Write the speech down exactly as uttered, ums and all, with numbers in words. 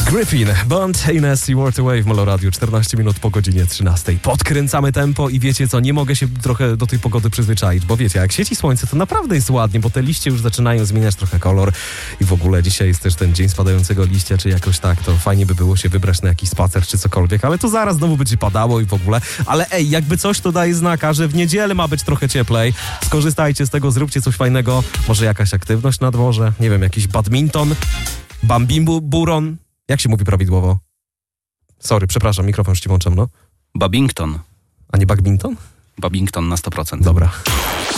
Griffin, Bond, Ines i Walk Away w Molo Radio, czternaście minut po godzinie trzynastej. Podkręcamy tempo i wiecie co, nie mogę się trochę do tej pogody przyzwyczaić, bo wiecie, jak świeci słońce, to naprawdę jest ładnie, bo te liście już zaczynają zmieniać trochę kolor i w ogóle dzisiaj jest też ten dzień spadającego liścia, czy jakoś tak, to fajnie by było się wybrać na jakiś spacer, czy cokolwiek, ale to zaraz znowu będzie padało i w ogóle, ale ej, jakby coś to daje znaka, że w niedzielę ma być trochę cieplej, skorzystajcie z tego, zróbcie coś fajnego, może jakaś aktywność na dworze, nie wiem, jakiś badminton, bambimburon. Jak się mówi prawidłowo? Sorry, przepraszam, mikrofon już ci włączam, no. Babington. A nie badminton? Babington na sto procent. Dobra.